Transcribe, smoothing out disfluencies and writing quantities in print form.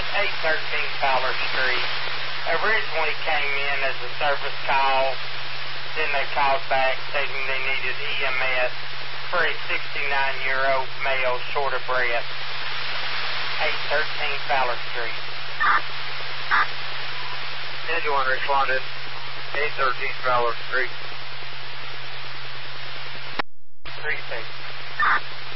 at 813 Fowler Street. Originally came in as a service call. Then they called back stating they needed EMS for a 69-year-old male short of breath. 813 Fowler Street. 10-1 responded. 813 Fowler Street. 3-6.